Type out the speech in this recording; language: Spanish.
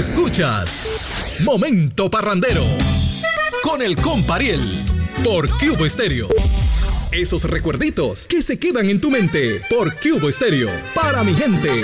Escuchas Momento Parrandero con el compa Ariel por Cubo Estéreo. Esos recuerditos que se quedan en tu mente por Cubo Estéreo. Para mi gente.